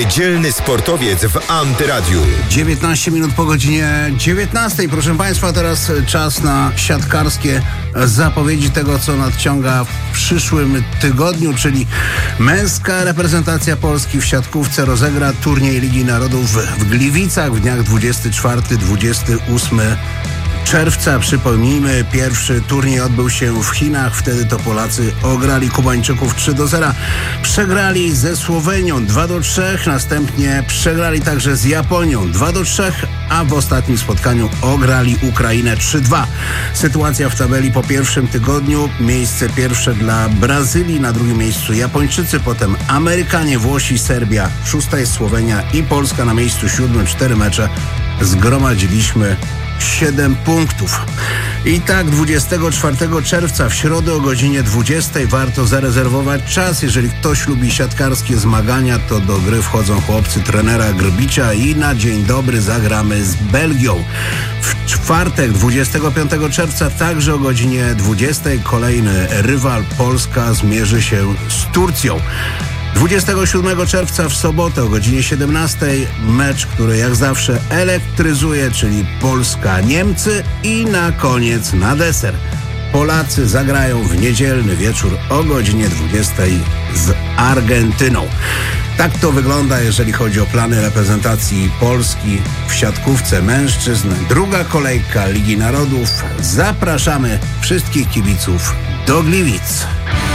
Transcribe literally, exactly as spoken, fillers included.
Niedzielny sportowiec w Antyradiu. dziewiętnaście minut po godzinie dziewiętnastej. Proszę Państwa, teraz czas na siatkarskie zapowiedzi tego, co nadciąga w przyszłym tygodniu, czyli męska reprezentacja Polski w siatkówce rozegra turniej Ligi Narodów w Gliwicach w dniach dwudziestego czwartego do dwudziestego ósmego czerwca. Przypomnijmy, pierwszy turniej odbył się w Chinach. Wtedy to Polacy ograli Kubańczyków trzy do zera. Przegrali ze Słowenią dwa do trzech. Następnie przegrali także z Japonią dwa do trzech, a w ostatnim spotkaniu ograli Ukrainę trzy dwa. Sytuacja w tabeli po pierwszym tygodniu. Miejsce pierwsze dla Brazylii, na drugim miejscu Japończycy, potem Amerykanie, Włosi, Serbia, szósta jest Słowenia i Polska na miejscu siódmym. Cztery mecze zgromadziliśmy siedem punktów. I tak dwudziestego czwartego czerwca w środę o godzinie dwudziestej warto zarezerwować czas. Jeżeli ktoś lubi siatkarskie zmagania, to do gry wchodzą chłopcy trenera Grbicia i na dzień dobry zagramy z Belgią. W czwartek dwudziestego piątego czerwca także o godzinie dwudziestej kolejny rywal, Polska, zmierzy się z Turcją. dwudziestego siódmego czerwca w sobotę o godzinie siedemnastej mecz, który jak zawsze elektryzuje, czyli Polska-Niemcy i na koniec, na deser, Polacy zagrają w niedzielny wieczór o godzinie dwudziestej z Argentyną. Tak to wygląda, jeżeli chodzi o plany reprezentacji Polski w siatkówce mężczyzn. Druga kolejka Ligi Narodów. Zapraszamy wszystkich kibiców do Gliwic.